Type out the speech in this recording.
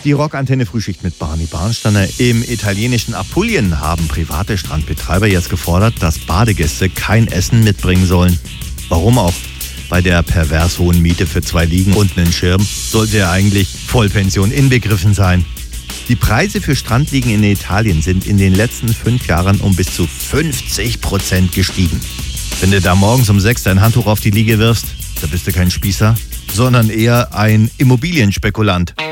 Die Rockantenne Frühschicht mit Barney Barnsteiner. Im italienischen Apulien haben private Strandbetreiber jetzt gefordert, dass Badegäste kein Essen mitbringen sollen. Warum auch? Bei der pervers hohen Miete für 2 Liegen und einen Schirm sollte ja eigentlich Vollpension inbegriffen sein. Die Preise für Strandliegen in Italien sind in den letzten 5 Jahren um bis zu 50% gestiegen. Wenn du da morgens um 6 dein Handtuch auf die Liege wirfst, da bist du kein Spießer, sondern eher ein Immobilienspekulant.